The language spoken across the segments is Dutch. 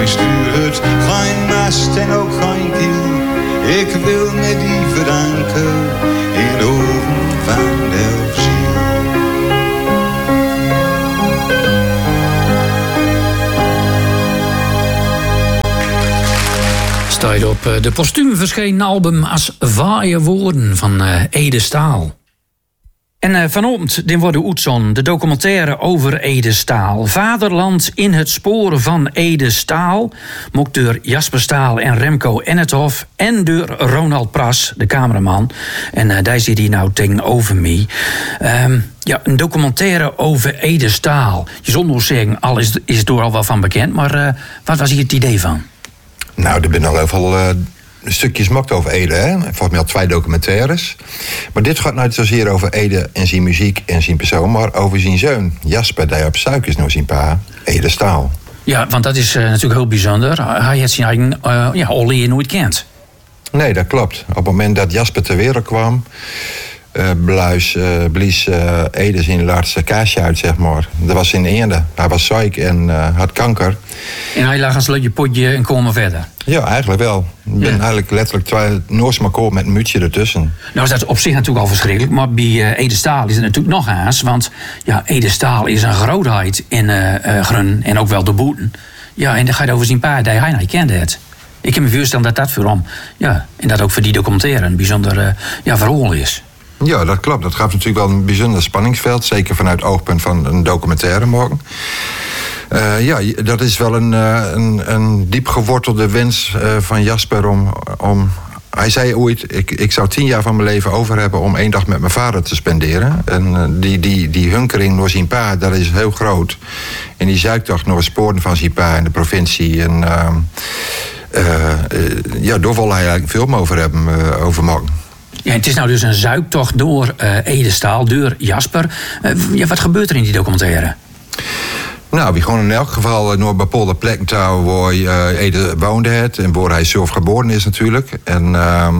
Ik stuur het geen mast en ook geen kiel. Ik wil me die verdanken in de oven van Delfziel. Staat op de postuum verschenen album Als Vaaie Woorden van Ede Staal. En vanochtend wordt uitzonden de documentaire over Ede Staal. Vaderland in het sporen van Ede Staal. Mocht door Jasper Staal en Remco Ennethoff. En door Ronald Pras, de cameraman. En daar zit hij nou tegenover me. Ja, een documentaire over Ede Staal. Je zult nog zeggen, al is het door al wel van bekend. Maar wat was hier het idee van? Nou, er zijn al heel veel stukjes gemaakt over Ede, hè? Volgens mij al 2 documentaires. Maar dit gaat niet zozeer over Ede en zijn muziek en zijn persoon, maar over zijn zoon, Jasper, die op suik is naar zijn pa, Ede Staal. Ja, want dat is natuurlijk heel bijzonder. Hij heeft zijn eigen Ollie nooit kent. Nee, dat klopt. Op het moment dat Jasper ter wereld kwam, blies Ede zijn laatste kaasje uit, zeg maar. Dat was in de einde. Hij was ziek en had kanker. En hij lag een slutje potje en kwam verder? Ja, eigenlijk wel. Ik ben eigenlijk letterlijk 2 Noors-Makkoord met een muutje ertussen. Nou is dat op zich natuurlijk al verschrikkelijk. Maar bij Ede Staal is het natuurlijk nog eens. Want ja, Ede Staal is een grootheid in Grun en ook wel de Boeten. Ja, en dan ga je over zijn pa, die hij niet kende het. Ik kan me voorstellen dat dat voor hem, ja, en dat ook voor die documentaire een bijzonder verhaal is. Ja, dat klopt. Dat gaf natuurlijk wel een bijzonder spanningsveld. Zeker vanuit het oogpunt van een documentaire morgen. Ja, dat is wel een diep gewortelde wens van Jasper om... Hij zei ooit, ik zou 10 jaar van mijn leven over hebben om 1 dag met mijn vader te spenderen. En die hunkering door zijn pa, dat is heel groot. En die zuiktocht naar de sporen van zijn pa in de provincie. En ja, daar wil hij eigenlijk veel meer over hebben, over morgen. Ja, het is nou dus een zuiktocht door Ede Staal, door Jasper. Wat gebeurt er in die documentaire? Nou, we gewoon in elk geval naar bepaalde plekken touwen waar Ede woonde het en waar hij zelf geboren is natuurlijk. En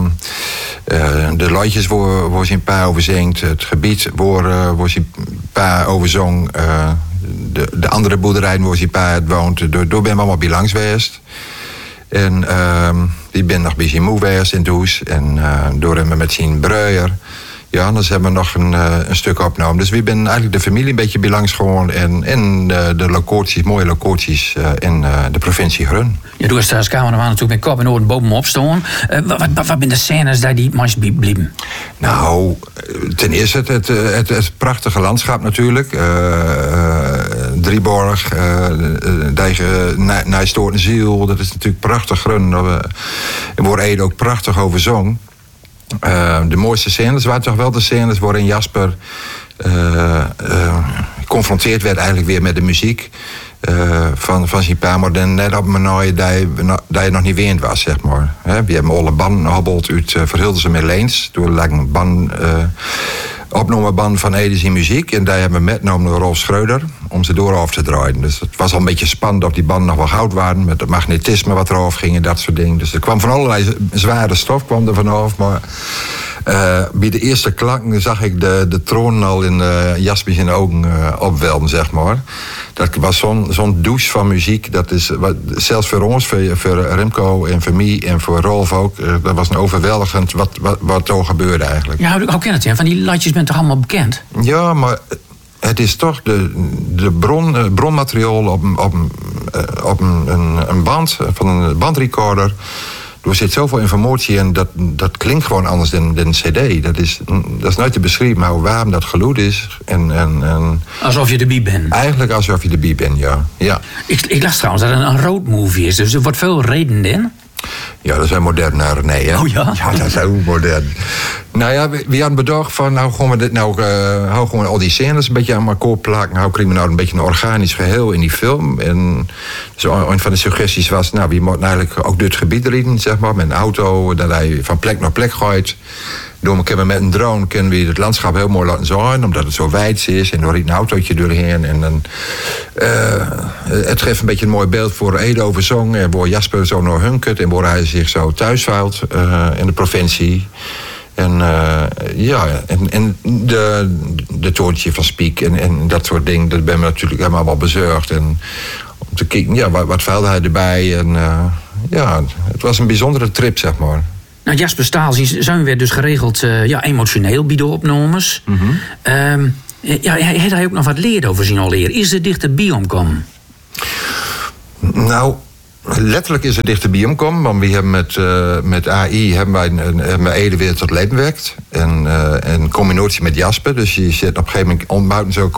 de luidjes waar zijn pa over zingt, het gebied waar zijn pa over zong, de andere boerderijen waar zijn pa het woont, daar ben we allemaal bij langs geweest. En die ben nog bij zijn moe geweest in het huis en door hem met zijn bruier. Ja, dan hebben we nog een stuk opgenomen. Dus we zijn eigenlijk de familie een beetje bij langs gewoon en de locaties, mooie locaties in de provincie Grun. Ja, doe als cameraman natuurlijk met kop en oren bovenop staan. Wat zijn de scènes daar die meest blijven? Nou, ten eerste het prachtige landschap natuurlijk. Drieborg, Nijstoortenziel, dat is natuurlijk prachtig Grun. En waar Ede ook prachtig over zong. De mooiste scènes waren toch wel de scènes waarin Jasper geconfronteerd werd eigenlijk weer met de muziek van zijn pa, maar dan net op een manier dat je nog niet weend was, zeg maar. We hebben alle banden gehobbeld uit Verhildense met Leens. Toen lag een band, opgenomen band van Ede zijn muziek en daar hebben we metgenomen door Rolf Schreuder om ze door af te draaien. Dus het was al een beetje spannend of die banden nog wel goud waren met het magnetisme wat eraf ging en dat soort dingen. Dus er kwam van allerlei zware stof kwam er vanaf, maar bij de eerste klanken zag ik de troon al in Jasper zijn ogen opwelden, zeg maar. Dat was zo'n douche van muziek. Dat is, zelfs voor ons, voor Remco en voor mij en voor Rolf ook. Dat was een overweldigend wat er gebeurde eigenlijk. Ja, hoe kan het? Van die latjes bent toch allemaal bekend? Ja, maar het is toch de bronmateriaal op een band, van een bandrecorder. Er zit zoveel informatie in, dat klinkt gewoon anders dan een cd. Dat is nooit te beschrijven, maar hoe warm dat geluid is. En alsof je erbij bent. Eigenlijk alsof je erbij bent, ja. Ik las trouwens dat het een roadmovie is, dus er wordt veel reden in. Ja, dat is een moderne René, hè? Oh ja? Ja, dat is heel modern. Nou ja, we hadden bedacht van, nou gewoon al die scènes een beetje aan elkaar plakken. Nou krijgen we nou een beetje een organisch geheel in die film. En dus een van de suggesties was, nou, we moeten eigenlijk ook dit gebied rijden, zeg maar, met een auto, dat hij van plek naar plek gaat. Met een drone kunnen we het landschap heel mooi laten zien, omdat het zo wijd is. En er rijdt een autootje doorheen. En dan, het geeft een beetje een mooi beeld voor Ede over zong. En waar Jasper zo naar hunkert. En waar hij zich zo thuis vuilt in de provincie. En de toontje van Spiek en dat soort dingen. Dat ben we natuurlijk helemaal wel bezorgd. En te kijken, ja, wat vuilde hij erbij. En ja, het was een bijzondere trip, zeg maar. Nou, Jasper Staal zijn we dus geregeld emotioneel bij de opnames. Mm-hmm. Heeft hij ook nog wat leerd over zijn alleer? Is er dichterbij omkomen? Nou, letterlijk is het dichterbij omkomen. Want we hebben met AI hebben wij Ede weer tot leven wekt. En in combinatie met Jasper. Dus je zit op een gegeven moment ontbouwt zo